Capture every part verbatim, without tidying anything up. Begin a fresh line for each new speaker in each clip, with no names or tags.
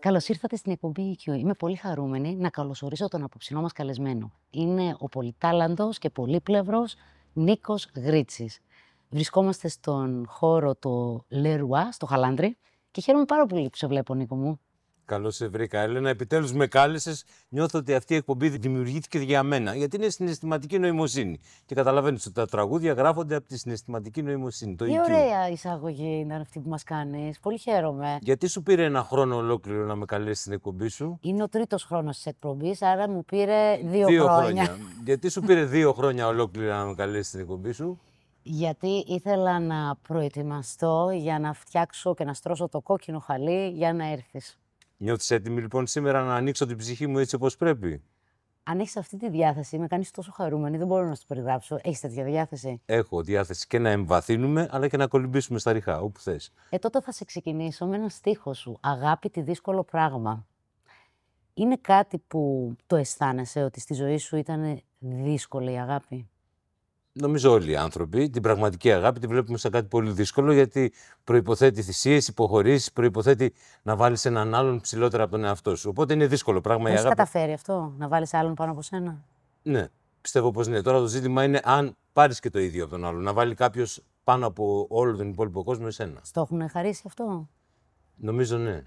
Καλώς ήρθατε στην εκπομπή ι κιου. Είμαι πολύ χαρούμενη να καλωσορίσω τον απόψινό μας καλεσμένο. Είναι ο πολυτάλαντος και πολύπλευρος Νίκος Γρίτσης. Βρισκόμαστε στον χώρο του Λερουά, στο Χαλάνδρι, και χαίρομαι πάρα πολύ που σε βλέπω, Νίκο μου.
Καλώς σε βρήκα, Έλενα. Επιτέλους με κάλεσες. Νιώθω ότι αυτή η εκπομπή δημιουργήθηκε για μένα. Γιατί είναι συναισθηματική νοημοσύνη. Και καταλαβαίνεις ότι τα τραγούδια γράφονται από τη συναισθηματική νοημοσύνη. Το
Τι
ι κιου.
ωραία εισαγωγή είναι αυτή που μας κάνεις. Πολύ χαίρομαι.
Γιατί σου πήρε ένα χρόνο ολόκληρο να με καλέσεις στην εκπομπή σου?
Είναι ο τρίτος χρόνος της εκπομπής, άρα μου πήρε δύο,
Δύο
χρόνια.
χρόνια. Γιατί σου πήρε δύο χρόνια ολόκληρα να με καλέσεις στην εκπομπή σου?
Γιατί ήθελα να προετοιμαστώ για να φτιάξω και να στρώσω το κόκκινο χαλί για να έρθεις.
Νιώθεις έτοιμη λοιπόν σήμερα να ανοίξω την ψυχή μου έτσι όπως πρέπει?
Αν έχεις αυτή τη διάθεση, με κάνεις τόσο χαρούμενη, δεν μπορώ να σου το περιγράψω. Έχεις τέτοια διάθεση?
Έχω διάθεση και να εμβαθύνουμε, αλλά και να κολυμπήσουμε στα ριχά, όπου θες.
Ε, τότε θα σε ξεκινήσω με ένα στίχο σου. Αγάπη, τι δύσκολο πράγμα. Είναι κάτι που το αισθάνεσαι ότι στη ζωή σου ήταν δύσκολη η αγάπη?
Νομίζω όλοι οι άνθρωποι την πραγματική αγάπη τη βλέπουμε σαν κάτι πολύ δύσκολο, γιατί προϋποθέτει θυσίες, υποχωρήσεις, προϋποθέτει να βάλεις έναν άλλον ψηλότερα από τον εαυτό σου. Οπότε είναι δύσκολο πράγμα η
Έχεις
αγάπη.
καταφέρει αυτό, να βάλεις άλλον πάνω από σένα?
Ναι, πιστεύω πως ναι. Τώρα το ζήτημα είναι αν πάρεις και το ίδιο από τον άλλον. Να βάλει κάποιος πάνω από όλο τον υπόλοιπο κόσμο εσένα.
Στο έχουν χαρίσει αυτό?
Νομίζω ναι.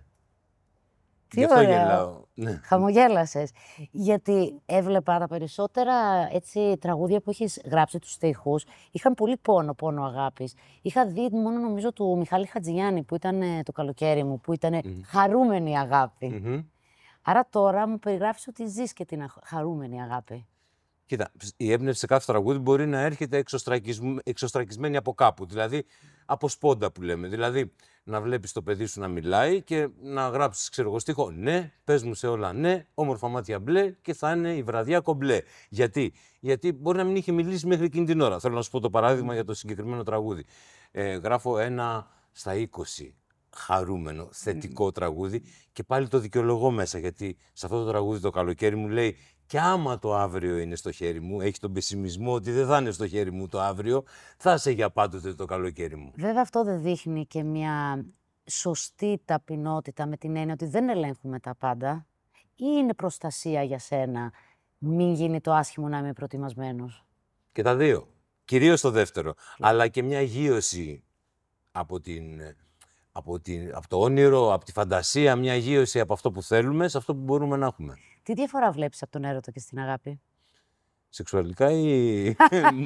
Τι
Γι' αυτό
ωραίο.
γελάω. Ναι.
Χαμογέλασες. Γιατί έβλεπα τα περισσότερα έτσι, τραγούδια που έχεις γράψει, τους στίχους, είχαν πολύ πόνο, πόνο αγάπης. Είχα δει μόνο νομίζω του Μιχάλη Χατζηγιάννη που ήταν ε, το καλοκαίρι μου, που ήταν
Μμμ.
χαρούμενη αγάπη.
Μμμ.
Άρα τώρα μου περιγράφεις ότι ζεις και την αχ- χαρούμενη αγάπη.
Κοίτα, η έμπνευση σε κάθε τραγούδι μπορεί να έρχεται εξωστρακισμ- εξωστρακισμένη από κάπου. Δηλαδή, από σπόντα που λέμε. Δηλαδή, να βλέπεις το παιδί σου να μιλάει και να γράψεις, ξέρω εγώ, στίχο. Ναι, πες μου σε όλα ναι, όμορφα μάτια μπλε και θα είναι η βραδιά κομπλέ. Γιατί? Γιατί μπορεί να μην είχε μιλήσει μέχρι εκείνη την ώρα. Θέλω να σου πω το παράδειγμα για το συγκεκριμένο τραγούδι. Ε, γράφω ένα στα είκοσι. Χαρούμενο, θετικό τραγούδι και πάλι το δικαιολογώ μέσα, γιατί σε αυτό το τραγούδι το καλοκαίρι μου λέει και άμα το αύριο είναι στο χέρι μου, έχει τον πεσημισμό ότι δεν θα είναι στο χέρι μου το αύριο, θα είσαι για πάντοτε το καλοκαίρι μου.
Βέβαια αυτό δεν δείχνει και μια σωστή ταπεινότητα με την έννοια ότι δεν ελέγχουμε τα πάντα, ή είναι προστασία για σένα, μην γίνει το άσχημο να είμαι προετοιμασμένος?
Και τα δύο. Κυρίως το δεύτερο. Αλλά και μια γείωση από, την, από, την, από το όνειρο, από τη φαντασία, μια γείωση από αυτό που θέλουμε σε αυτό που μπορούμε να έχουμε.
Τι διαφορά βλέπεις από τον έρωτα και στην αγάπη?
Σεξουαλικά ή...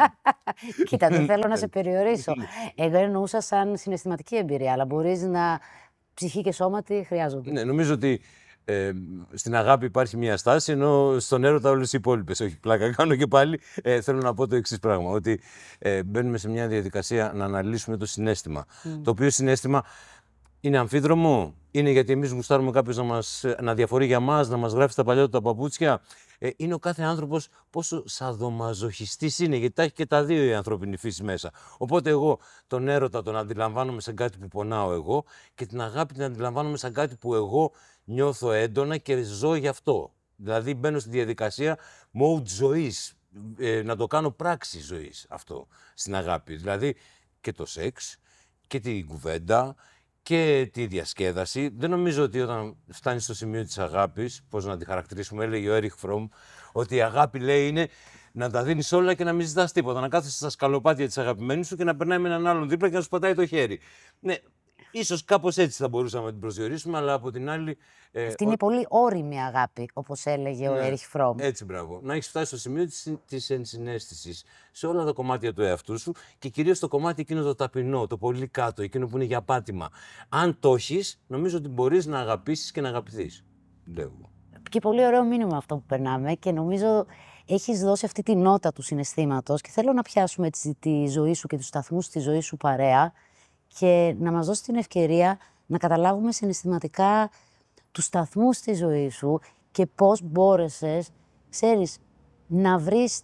Κοίτα, δεν θέλω να σε περιορίσω. Εγώ εννοούσα σαν συναισθηματική εμπειρία, αλλά μπορείς να... ψυχή και σώμα τι χρειάζονται.
Ναι, νομίζω ότι ε, στην αγάπη υπάρχει μια στάση, ενώ στον έρωτα όλες οι υπόλοιπες. Όχι, πλάκα κάνω και πάλι. Ε, θέλω να πω το εξής πράγμα, ότι ε, μπαίνουμε σε μια διαδικασία να αναλύσουμε το συναίσθημα. Το οποίο συναίσθημα είναι αμφίδρομο, είναι γιατί εμείς γουστάρουμε κάποιος να, μας, να διαφορεί για μας, να μας γράφει τα παλιά του τα παπούτσια. Ε, είναι ο κάθε άνθρωπος πόσο σαδομαζοχιστής είναι, γιατί τα έχει και τα δύο η ανθρώπινη φύση μέσα. Οπότε εγώ τον έρωτα τον αντιλαμβάνομαι σαν κάτι που πονάω εγώ και την αγάπη την αντιλαμβάνομαι σαν κάτι που εγώ νιώθω έντονα και ζω γι' αυτό. Δηλαδή μπαίνω στη διαδικασία mode ζωής, ε, να το κάνω πράξη ζωής αυτό στην αγάπη. Δηλαδή και το σεξ και την κουβέντα και τη διασκέδαση. Δεν νομίζω ότι όταν φτάνει στο σημείο της αγάπης, πώς να τη χαρακτηρίσουμε, έλεγε ο Έριχ Φρόμ, ότι η αγάπη, λέει, είναι να τα δίνεις όλα και να μην ζητάς τίποτα. Να κάθεσαι στα σκαλοπάτια της αγαπημένης σου και να περνάει με έναν άλλον δίπλα και να σου πατάει το χέρι. Ναι, ίσως κάπως έτσι θα μπορούσαμε να την προσδιορίσουμε, αλλά από την άλλη. Ε,
Αυτή είναι
ο...
πολύ όριμη αγάπη, όπως έλεγε ο
Ναι,
Έριχ Φρόμ.
Έτσι, μπράβο. Να έχεις φτάσει στο σημείο της, της ενσυναίσθησης σε όλα τα κομμάτια του εαυτού σου και κυρίως το κομμάτι εκείνο το ταπεινό, το πολύ κάτω, εκείνο που είναι για πάτημα. Αν το έχεις, νομίζω ότι μπορείς να αγαπήσεις και να αγαπηθείς. Λέω.
Και πολύ ωραίο μήνυμα αυτό που περνάμε και νομίζω έχεις δώσει αυτή τη νότα του συναισθήματος και θέλω να πιάσουμε έτσι τη ζωή σου και τους σταθμούς της ζωής σου παρέα και να μας δώσει την ευκαιρία να καταλάβουμε συναισθηματικά τους σταθμούς της ζωής σου και πώς μπόρεσες, ξέρεις, να βρεις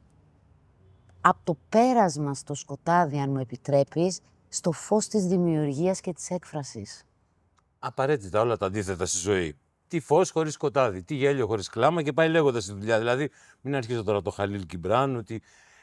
από το πέρασμα στο σκοτάδι, αν μου επιτρέπεις, στο φως της δημιουργίας και της έκφρασης.
Απαραίτητα όλα τα αντίθετα στη ζωή. Τι φως χωρίς σκοτάδι, τι γέλιο χωρίς κλάμα και πάει λέγοντας στη δουλειά. Δηλαδή, μην αρχίζω τώρα το Χαλίλ Κιμπράν, ότι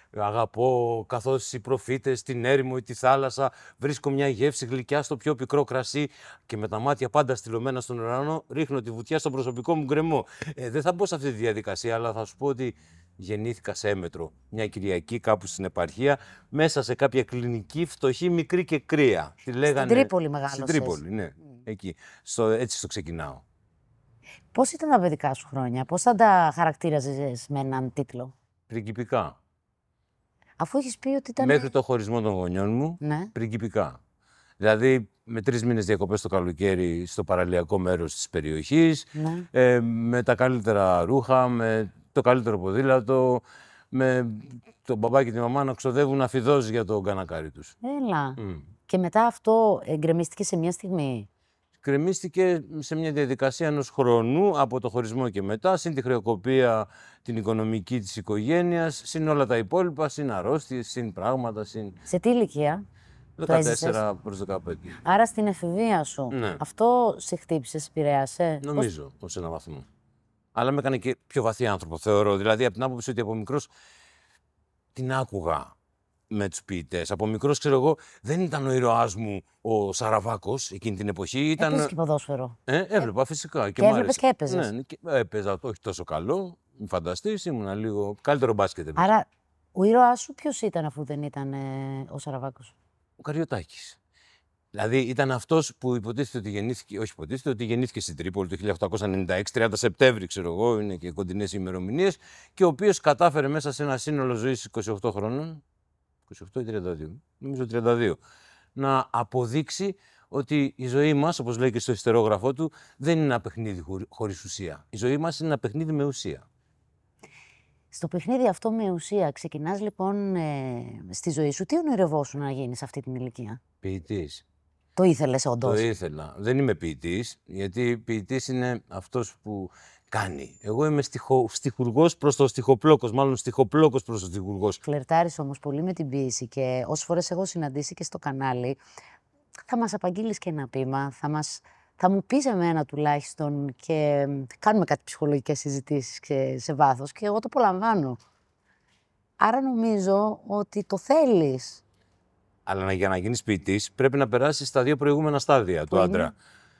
αγαπώ καθώς οι προφήτες την έρημο ή τη θάλασσα, βρίσκω μια γεύση γλυκιά στο πιο πικρό κρασί και με τα μάτια πάντα στυλωμένα στον ουρανό ρίχνω τη βουτιά στον προσωπικό μου γκρεμό. Ε, δεν θα μπω σε αυτή τη διαδικασία, αλλά θα σου πω ότι γεννήθηκα σε Έμετρο, μια Κυριακή κάπου στην επαρχία, μέσα σε κάποια κλινική, φτωχή, μικρή και κρύα. Τη λέγανε...
Στην Τρίπολη μεγάλωσες.
Στην Τρίπολη, ναι. Mm. Εκεί. Στο, έτσι το ξεκινάω.
Πώς ήταν τα παιδικά σου χρόνια, πώς θα τα χαρακτήριαζες με έναν τίτλο?
Πριγκιπικά.
Αφού έχεις πει ότι ήταν...
Μέχρι το χωρισμό των γονιών μου,
ναι.
Πριγκιπικά. Δηλαδή, με τρεις μήνες διακοπές το καλοκαίρι στο παραλιακό μέρος της περιοχής,
ναι.
ε, με τα καλύτερα ρούχα, με το καλύτερο ποδήλατο, με τον μπαμπά και τη μαμά να ξοδεύουν αφιδώσεις για το κανακάρι τους.
Έλα.
Mm.
Και μετά αυτό εγκρεμίστηκε σε μια στιγμή?
Κρεμίστηκε σε μια διαδικασία ενός χρόνου από το χωρισμό και μετά, συν τη χρεοκοπία την οικονομική της οικογένειας, συν όλα τα υπόλοιπα, συν αρρώστιες, συν πράγματα, συν...
Σε τι ηλικία?
δεκατέσσερα προς δεκαπέντε.
Άρα στην εφηβεία σου.
Ναι.
Αυτό σε χτύπησε, σε επηρέασε?
Νομίζω, Πώς... ως έναν βαθμό. Αλλά με έκανε και πιο βαθύ άνθρωπο, θεωρώ. Δηλαδή, από την άποψη ότι από μικρός την άκουγα με τους ποιητές. Από μικρός, ξέρω εγώ, δεν ήταν ο ήρωάς μου ο Σαραβάκος εκείνη την εποχή. Ήταν...
Έπαιζες και ποδόσφαιρο?
Ε, έβλεπα φυσικά. Και,
και έβλεπες και έπαιζες?
Ναι, και έπαιζα όχι τόσο καλό, μην φανταστείς, ήμουνα λίγο καλύτερο μπάσκετ. Έπαιζα.
Άρα, ο ήρωάς σου ποιος ήταν αφού δεν ήταν ε, ο Σαραβάκος?
Ο Καριωτάκης. Δηλαδή ήταν αυτός που υποτίθεται ότι γεννήθηκε, όχι υποτίθεται, ότι γεννήθηκε στην Τρίπολη το χίλια οκτακόσια ενενήντα έξι, τριάντα Σεπτέμβρη, ξέρω εγώ, είναι και κοντινές ημερομηνίες, και ο οποίος κατάφερε μέσα σε ένα σύνολο ζωής είκοσι οκτώ χρόνων, είκοσι οκτώ ή τριάντα δύο, νομίζω τριάντα δύο, να αποδείξει ότι η ζωή μας, όπως λέει και στο ιστερόγραφό του, δεν είναι ένα παιχνίδι χωρίς ουσία. Η ζωή μας είναι ένα παιχνίδι με ουσία.
Στο παιχνίδι αυτό με ουσία, ξεκινάς λοιπόν ε, στη ζωή σου. Τι ονειρευόσουν να γίνεις σε αυτή την ηλικία?
Ποιητής.
Το ήθελες όντως?
Το ήθελα. Δεν είμαι ποιητής, γιατί ποιητής είναι αυτός που κάνει. Εγώ είμαι στιχο, στιχουργός προς το στιχοπλόκος, μάλλον στιχοπλόκος προς το στιχουργός.
Φλερτάρεις όμως πολύ με την ποίηση και όσες φορές έχω συναντήσει και στο κανάλι, θα μας απαγγείλεις και ένα ποίημα, θα, μας, θα μου πεις εμένα τουλάχιστον και κάνουμε κάτι ψυχολογικές συζητήσεις και σε βάθος και εγώ το απολαμβάνω. Άρα νομίζω ότι το θέλεις.
Αλλά για να γίνεις ποιητής πρέπει να περάσεις στα δύο προηγούμενα στάδια
Που
του
είναι?
άντρα.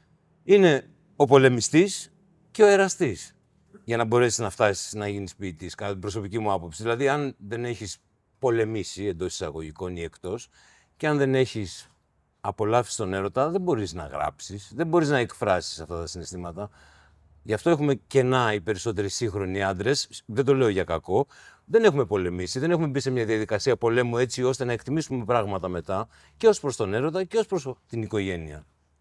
Είναι ο πολεμιστής και ο εραστής. Για να μπορέσεις να φτάσεις να γίνεις ποιητής, κατά την προσωπική μου άποψη. Δηλαδή, αν δεν έχεις πολεμήσει εντός εισαγωγικών ή εκτός, και αν δεν έχεις απολαύσει τον έρωτα, δεν μπορείς να γράψεις, δεν μπορείς να εκφράσεις αυτά τα συναισθήματα. Γι' αυτό έχουμε κενά οι περισσότεροι σύγχρονοι άντρες, δεν το λέω για κακό. Δεν έχουμε πολεμήσει, δεν έχουμε μπει σε μια διαδικασία πολέμου έτσι ώστε να εκτιμήσουμε πράγματα μετά και ως προς τον έρωτα και ως προς την οικογένεια.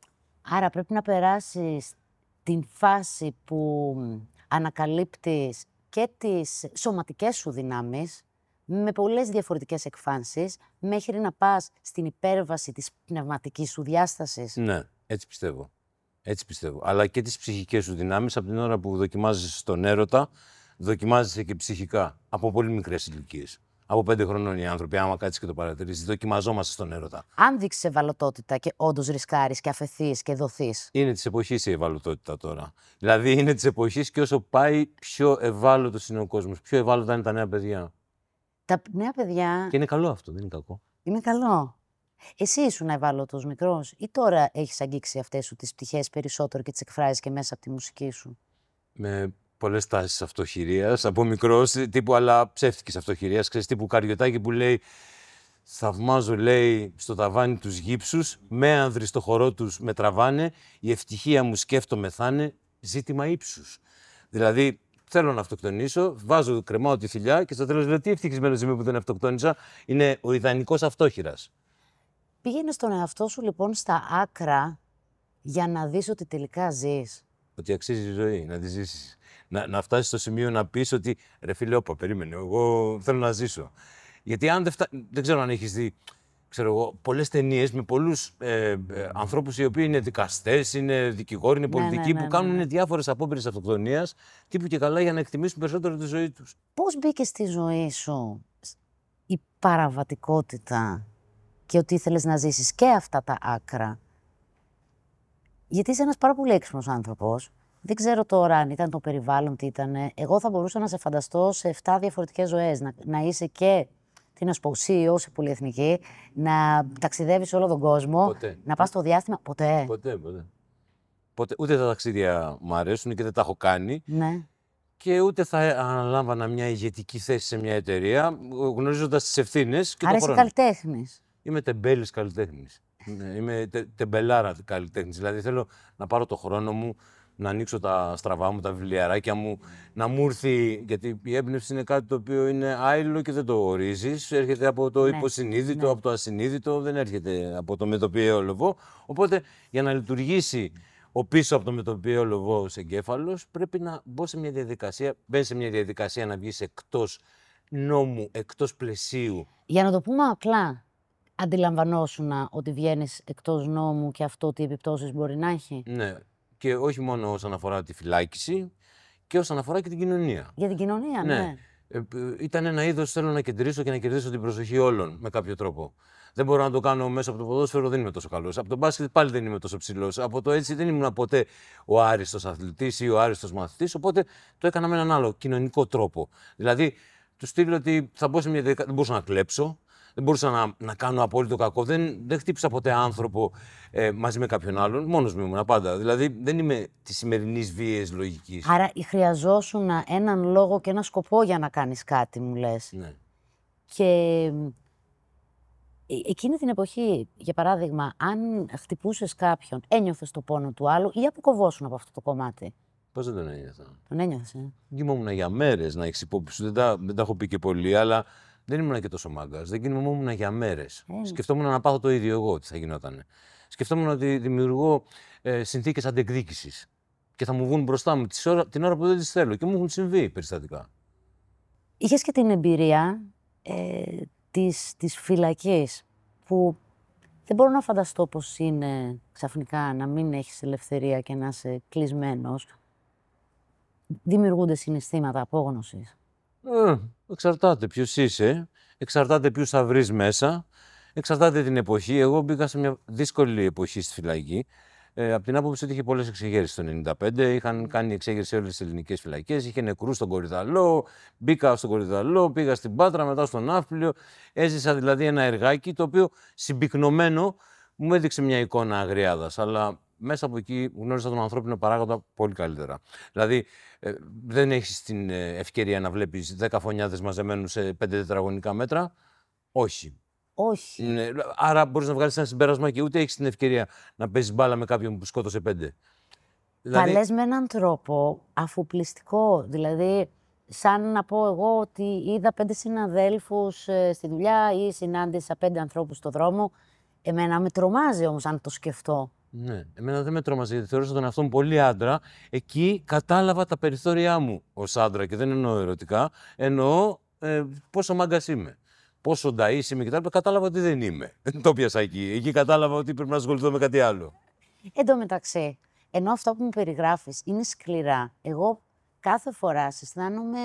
Άρα πρέπει να περάσεις την φάση που ανακαλύπτεις και τις σωματικές σου δυνάμεις με πολλές διαφορετικές εκφάνσεις μέχρι να πας στην υπέρβαση της πνευματικής σου διάστασης.
Ναι, έτσι πιστεύω. Έτσι πιστεύω. Αλλά και τις ψυχικές σου δυνάμεις, από την ώρα που δοκιμάζεσαι στον έρωτα, δοκιμάζεσαι και ψυχικά από πολύ μικρές ηλικίες. Από πέντε χρονών οι άνθρωποι, άμα κάτσεις και το παρατηρήσεις, δοκιμαζόμαστε στον έρωτα.
Αν δείξεις ευαλωτότητα και όντως ρισκάρεις και αφαιθείς και δοθείς.
Είναι της εποχής η ευαλωτότητα τώρα. Δηλαδή είναι της εποχής και όσο πάει, πιο ευάλωτος είναι ο κόσμος. Πιο ευάλωτα είναι τα νέα παιδιά.
Τα νέα παιδιά.
Και είναι καλό αυτό, δεν είναι κακό.
Είναι καλό. Εσύ ήσουν ευάλωτος μικρός ή τώρα έχεις αγγίξει αυτές σου τις πτυχές περισσότερο και τις εκφράζεις και μέσα από τη μουσική σου?
Με πολλές τάσεις αυτοχειρίας, από μικρός, τύπου αλλά ψεύτικης αυτοχειρίας. Ξέρεις, τύπου Καριωτάκη που λέει «Θαυμάζω, λέει, στο ταβάνι τους γύψους, με άνδροι στο χορό τους με τραβάνε, η ευτυχία μου σκέφτομαι θα είναι ζήτημα ύψους». Δηλαδή, θέλω να αυτοκτονήσω, βάζω, κρεμάω τη θηλιά και στο τέλος λέω τι ευτυχισμένος είμαι που δεν αυτοκτόνησα. Είναι ο ιδανικός αυτόχειρας.
Πήγαινε στον εαυτό σου λοιπόν στα άκρα για να δεις ότι τελικά ζεις.
Ότι αξίζει η ζωή, να τη ζήσεις. Να, να φτάσεις στο σημείο να πεις ότι ρε φίλε, όπα, περίμενε, εγώ θέλω να ζήσω. Γιατί αν δεν, φτα... δεν ξέρω αν έχεις δει, ξέρω εγώ, πολλές ταινίες με πολλούς ε, ε, ανθρώπους οι οποίοι είναι δικαστές, είναι δικηγόροι, είναι πολιτικοί,
ναι, ναι, ναι,
που κάνουν
ναι.
διάφορες απόπειρες αυτοκτονίας, τύπου και καλά για να εκτιμήσουν περισσότερο τη ζωή τους.
Πώς μπήκε στη ζωή σου η παραβατικότητα και ότι ήθελες να ζήσεις και αυτά τα άκρα? Γιατί είσαι ένας πάρα πολύ έξυπνος άνθρωπος. Δεν ξέρω τώρα αν ήταν το περιβάλλον, τι ήταν. Εγώ θα μπορούσα να σε φανταστώ σε εφτά διαφορετικές ζωές. Να, να είσαι και τι να σου πω, σι ι ο σε πολυεθνική, να ταξιδεύεις όλο τον κόσμο,
Ποτέ.
να πας στο διάστημα. Ποτέ.
Ποτέ, ποτέ. Ποτέ. Ούτε τα ταξίδια μου αρέσουν και δεν τα έχω κάνει.
Ναι.
Και ούτε θα αναλάμβανα μια ηγετική θέση σε μια εταιρεία, γνωρίζοντας τις ευθύνες και
Άρα
τον
είσαι
χρόνο.
καλλιτέχνης.
Είμαι τεμπέλης καλλιτέχνης. Είμαι τε, τεμπελάρα καλλιτέχνης. Δηλαδή θέλω να πάρω το χρόνο μου, να ανοίξω τα στραβά μου, τα βιβλιαράκια μου, να μου έρθει. Γιατί η έμπνευση είναι κάτι το οποίο είναι άειλο και δεν το ορίζεις. Έρχεται από το
Ναι,
υποσυνείδητο,
ναι.
από το ασυνείδητο, δεν έρχεται από το μετοπιαίο λογό. Οπότε για να λειτουργήσει ο πίσω από το μετοπιαίο λογός εγκέφαλος, πρέπει να μπω σε μια διαδικασία, μπαίνεις σε μια διαδικασία να βγεις εκτός νόμου, εκτός πλαισίου.
Για να το πούμε απλά, αντιλαμβανόσουν ότι βγαίνεις εκτός νόμου και αυτό τι επιπτώσεις μπορεί να έχει.
Ναι. Και όχι μόνο όσον αφορά τη φυλάκιση, και όσον αφορά και την κοινωνία.
Για την κοινωνία, ναι.
Ναι. Ε, ήταν ένα είδος θέλω να κεντρήσω και να κερδίσω την προσοχή όλων με κάποιο τρόπο. Δεν μπορώ να το κάνω μέσα από το ποδόσφαιρο, δεν είμαι τόσο καλός. Από το μπάσκετ πάλι δεν είμαι τόσο ψηλός. Από το έτσι δεν ήμουν ποτέ ο άριστος αθλητής ή ο άριστος μαθητής. Οπότε το έκανα με έναν άλλο κοινωνικό τρόπο. Δηλαδή, του στείλω ότι θα μπω σε μια διαδικασία. Δεν μπορούσα να κλέψω. Δεν μπορούσα να, να κάνω απόλυτο κακό. Δεν, δεν χτύπησα ποτέ άνθρωπο ε, μαζί με κάποιον άλλον. Μόνος μου ήμουν πάντα. Δηλαδή δεν είμαι τη σημερινή βίαιη λογική.
Άρα χρειαζόσουν έναν λόγο και ένα σκοπό για να κάνεις κάτι, μου λες.
Ναι.
Και ε, εκείνη την εποχή, για παράδειγμα, αν χτυπούσες κάποιον, ένιωθες το πόνο του άλλου ή αποκοβόσουν από αυτό το κομμάτι.
Πώς δεν τον ένιωθα.
Τον ένιωθες, ε?
Κοιμόμουν για μέρες, να έχεις υπόψη. Δεν τα, δεν τα έχω πει και πολύ, αλλά δεν ήμουν και τόσο μάγκας. Δεν κοιμόμουν για μέρες.
Ε.
Σκεφτόμουν να πάθω το ίδιο εγώ, τι θα γινότανε. Σκεφτόμουν ότι δημιουργώ ε, συνθήκες αντεκδίκησης και θα μου βγουν μπροστά μου τις ώρα, την ώρα που δεν τις θέλω. Και μου έχουν συμβεί περιστατικά.
Είχες και την εμπειρία ε, της, της φυλακής, που δεν μπορώ να φανταστώ πώς είναι ξαφνικά να μην έχεις ελευθερία και να είσαι κλεισμένος. Δημιουργούνται συναισθήματα απόγνωσης.
Ε, εξαρτάται ποιος είσαι, εξαρτάται ποιους θα βρεις μέσα, εξαρτάται την εποχή. Εγώ μπήκα σε μια δύσκολη εποχή στη φυλακή. Ε, από την άποψη ότι είχε πολλές εξεγέρσεις το ενενήντα πέντε, είχαν κάνει εξέγερση όλες τις ελληνικές φυλακές, είχε νεκρούς στον Κορυδαλό, μπήκα στον Κορυδαλό, πήγα στην Πάτρα, μετά στον Ναύπλιο. Έζησα δηλαδή ένα εργάκι το οποίο συμπυκνωμένο μου έδειξε μια εικόνα αγριάδας, αλλά μέσα από εκεί γνώρισα τον ανθρώπινο παράγοντα πολύ καλύτερα. Δηλαδή, ε, δεν έχεις την ευκαιρία να βλέπεις δέκα φωνιάδες μαζεμένους σε πέντε τετραγωνικά μέτρα. Όχι.
Όχι.
Ναι, άρα μπορείς να βγάλεις ένα συμπέρασμα και ούτε έχεις την ευκαιρία να παίζεις μπάλα με κάποιον που σκότωσε πέντε.
Τα λες με έναν τρόπο αφοπλιστικό. Δηλαδή, σαν να πω εγώ ότι είδα πέντε συναδέλφους ε, στη δουλειά ή συνάντησα πέντε ανθρώπους στο δρόμο. Εμένα με τρομάζει όμως αν το σκεφτώ.
Ναι, εμένα δεν με τρόμαζε γιατί θεωρούσα τον εαυτό μου πολύ άντρα. Εκεί κατάλαβα τα περιθώριά μου ως άντρα και δεν εννοώ ερωτικά. Εννοώ ε, πόσο μάγκας είμαι. Πόσο νταΐς είμαι κτλ. Κατάλαβα ότι δεν είμαι. Το πιάσα εκεί. Εκεί κατάλαβα ότι πρέπει να ασχοληθώ με κάτι άλλο.
Εν τω μεταξύ, ενώ αυτό που μου περιγράφεις είναι σκληρά, εγώ κάθε φορά αισθάνομαι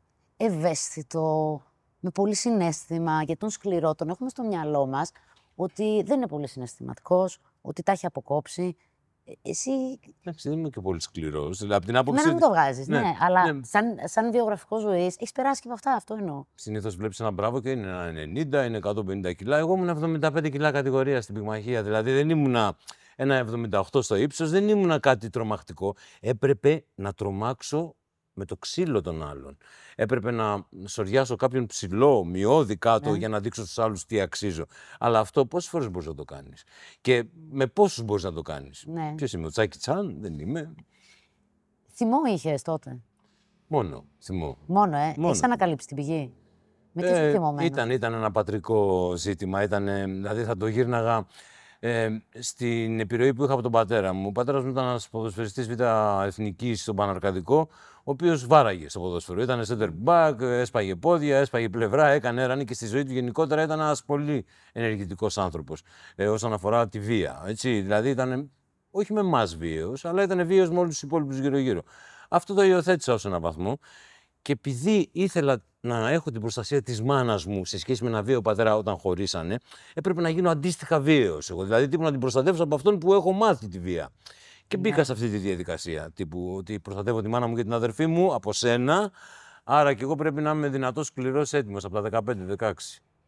ευαίσθητο, με πολύ συναίσθημα, γιατί τον σκληρό τον έχουμε στο μυαλό μας ότι δεν είναι πολύ συναισθηματικός, ότι τα έχει αποκόψει. Εσύ.
Εντάξει, δεν είμαι και πολύ σκληρός. Δηλαδή, από την άποψη.
Εμένα μου το βγάζεις, ναι,
ναι,
αλλά
ναι.
Σαν, σαν βιογραφικό ζωής έχεις περάσει και από αυτά, αυτό εννοώ.
Συνήθως βλέπεις ένα μπράβο και είναι ένα ενενήντα, είναι εκατόν πενήντα κιλά. Εγώ ήμουν εβδομήντα πέντε κιλά κατηγορία στην πυγμαχία. Δηλαδή δεν ήμουνα ένα εβδομήντα οκτώ στο ύψος, δεν ήμουνα κάτι τρομακτικό. Έπρεπε να τρομάξω με το ξύλο των άλλων. Έπρεπε να σοριάσω κάποιον ψηλό, μειώδη κάτω,
Ναι.
για να δείξω στους άλλους τι αξίζω. Αλλά αυτό πόσες φορές μπορείς να το κάνεις? Και με πόσους μπορείς να το κάνεις?
Ναι.
Ποιος είμαι, ο Τσάκι Τσάν? Δεν είμαι.
Θυμό είχες τότε.
Μόνο θυμό.
Μόνο, ε.
Μόνο.
Έχεις ανακαλύψει την πηγή. Με τι
Ε,
είσαι θυμωμένος?
ήταν, ήταν ένα πατρικό ζήτημα. Ήτανε, δηλαδή θα το γύρναγα ε, στην επιρροή που είχα από τον πατέρα μου. Ο πατέρας μου ήταν ένας ποδοσφαιριστής Β' Εθνικής στον Παναρκαδικό, ο οποίος βάραγε στο ποδόσφαιρο. Ήταν center back, έσπαγε πόδια, έσπαγε πλευρά, έκανε ράνι και στη ζωή του γενικότερα ήταν ένας πολύ ενεργητικός άνθρωπος ε, όσον αφορά τη βία. Έτσι. Δηλαδή ήταν όχι με εμάς βίαιος, αλλά ήταν βίαιος με όλους τους υπόλοιπους γύρω-γύρω. Αυτό το υιοθέτησα ως έναν βαθμό. Και επειδή ήθελα να έχω την προστασία της μάνας μου σε σχέση με ένα βίαιο πατέρα όταν χωρίσανε, έπρεπε να γίνω αντίστοιχα βίαιος εγώ. Δηλαδή, τύπου να την προστατεύσω από αυτόν που έχω μάθει τη βία. Και μπήκα σε αυτή τη διαδικασία. Τύπου ότι προστατεύω τη μάνα μου και την αδερφή μου από σένα. Άρα και εγώ πρέπει να είμαι δυνατός, σκληρός, έτοιμος από τα δεκαπέντε δεκαέξι.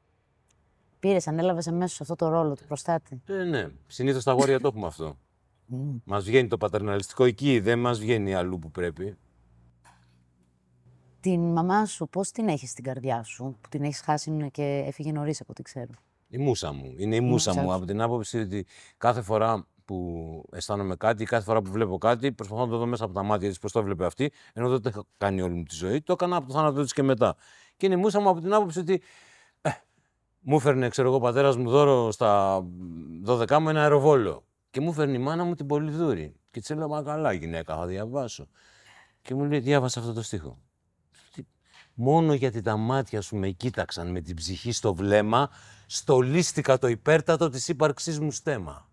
Πήρες, ανέλαβες αμέσως αυτό το ρόλο του προστάτη.
Ε, ναι, συνήθως τα αγόρια το έχουμε αυτό.
Mm.
Μας βγαίνει το πατερναλιστικό εκεί, δεν μας βγαίνει αλλού που πρέπει.
Την μαμά σου, πώς την έχεις στην καρδιά σου, που την έχεις χάσει και έφυγε νωρίς από ό,τι ξέρω.
Η μούσα μου. Είναι η μούσα μου από την άποψη ότι κάθε φορά που αισθάνομαι κάτι, κάθε φορά που βλέπω κάτι, προσπαθώ να το δω μέσα από τα μάτια της πώς το βλέπει αυτή, ενώ δεν το έχω κάνει όλη μου τη ζωή, το έκανα από το θάνατό της και μετά. Και είναι η μούσα μου από την άποψη ότι ε, μου έφερνε, ξέρω εγώ, ο πατέρας μου δώρο στα δώδεκά μου ένα αεροβόλο. Και μου έφερνε η μάνα μου την Πολυδούρη. Και της έλεγα, μα καλά γυναίκα, θα διαβάσω. Και μου λέει, διάβασα αυτό το στίχο. Μόνο γιατί τα μάτια σου με κοίταξαν με την ψυχή στο βλέμμα, στολίστηκα το υπέρτατο της ύπαρξής μου στέμμα.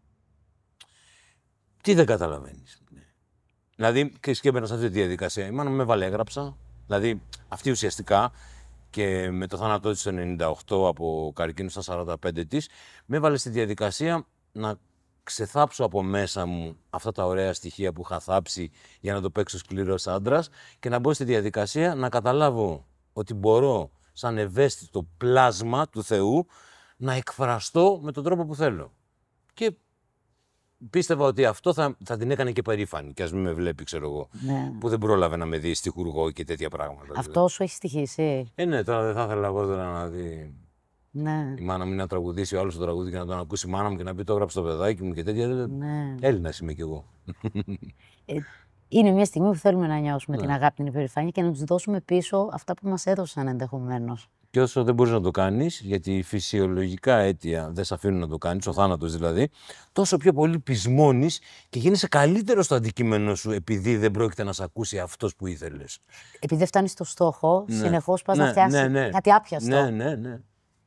Τι δεν καταλαβαίνεις. Δηλαδή, και έμπαινα σε αυτή τη διαδικασία. Η μάνα μου με έβαλε, έγραψα. Δηλαδή, αυτή ουσιαστικά και με το θάνατό της το ενενήντα οκτώ από καρκίνο στα σαράντα πέντε της, με έβαλε στη διαδικασία να ξεθάψω από μέσα μου αυτά τα ωραία στοιχεία που είχα θάψει για να το παίξω σκληρός άντρας και να μπω στη διαδικασία να καταλάβω ότι μπορώ σαν ευαίσθητο πλάσμα του Θεού να εκφραστώ με τον τρόπο που θέλω. Και πίστευα ότι αυτό θα, θα την έκανε και περήφανη, και ας μην με βλέπει, ξέρω εγώ,
Ναι.
που δεν πρόλαβε να με δει στιχουργό και τέτοια πράγματα.
Αυτό σου έχει στοιχήσει.
Ε, ναι, τώρα δεν θα ήθελα εγώ τώρα να δει
Ναι.
η μάνα μου να τραγουδήσει ο άλλος το τραγούδι και να τον ακούσει η μάνα μου και να πει το έγραψε το παιδάκι μου και τέτοια.
Ναι.
Έλληνας είμαι κι εγώ.
Ε, είναι μια στιγμή που θέλουμε να νιώσουμε
Ναι.
την αγάπη, την υπερηφάνεια και να τους δώσουμε πίσω αυτά που μας έδωσαν ενδεχομένως.
Και όσο δεν μπορείς να το κάνεις, γιατί φυσιολογικά αίτια δεν σε αφήνουν να το κάνεις, ο θάνατος δηλαδή, τόσο πιο πολύ πεισμώνεις και γίνεσαι καλύτερο στο αντικείμενο σου επειδή δεν πρόκειται να σε ακούσει αυτός που ήθελες.
Επειδή δεν φτάνεις στο στόχο,
Ναι.
συνεχώς πας
Ναι,
να φτιάξεις
ναι, ναι.
κάτι άπιαστο.
Ναι, ναι, ναι.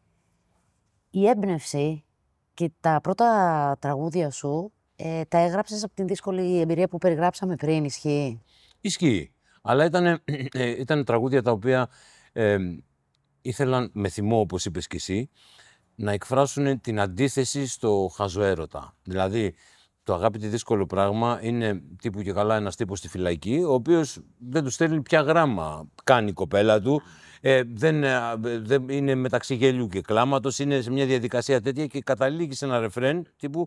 Η έμπνευση και τα πρώτα τραγούδια σου ε, τα έγραψες από την δύσκολη εμπειρία που περιγράψαμε πριν, ισχύει?
Ισχύει. Αλλά ήταν, ε, ήταν τραγούδια τα οποία ε, ήθελαν με θυμό, όπως είπες κι εσύ, να εκφράσουν την αντίθεση στο χαζοέρωτα. Δηλαδή, το αγάπη τι δύσκολο πράγμα είναι τύπου και καλά ένας τύπος στη φυλακή, ο οποίος δεν του στέλνει πια γράμμα. Κάνει η κοπέλα του, ε, δεν, ε, δεν είναι μεταξύ γέλιου και κλάματος, είναι σε μια διαδικασία τέτοια και καταλήγει σε ένα ρεφρέν τύπου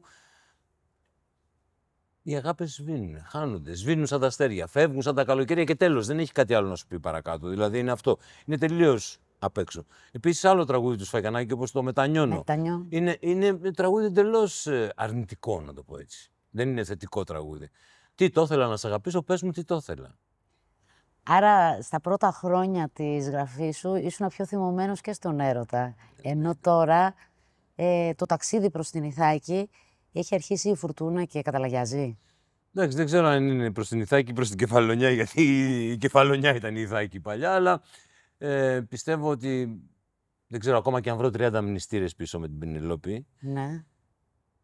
οι αγάπες σβήνουν, χάνονται, σβήνουν σαν τα αστέρια, φεύγουν σαν τα καλοκαίρια και τέλος. Δεν έχει κάτι άλλο να σου πει παρακάτω. Δηλαδή είναι αυτό. Είναι τελείως απ' έξω. Επίσης, άλλο τραγούδι του Σφαγιανάκη, όπως το Μετανιώνω.
Μετανιώ.
Είναι, είναι τραγούδι εντελώς αρνητικό, να το πω έτσι. Δεν είναι θετικό τραγούδι. Τι το ήθελα να σε αγαπήσω, πες μου τι το ήθελα.
Άρα, στα πρώτα χρόνια της γραφής σου ήσουν πιο θυμωμένος και στον έρωτα. Ενώ τώρα ε, το ταξίδι προς την Ιθάκη έχει αρχίσει η φουρτούνα και καταλαγιάζει.
Εντάξει, δεν ξέρω αν είναι προς την Ιθάκη ή προς την Κεφαλονιά, γιατί η Κεφαλονιά ήταν η Ιθάκη παλιά, αλλά ε, πιστεύω ότι, δεν ξέρω, ακόμα και αν βρω τριάντα μνηστήρες πίσω με την Πενελόπη,
Ναι.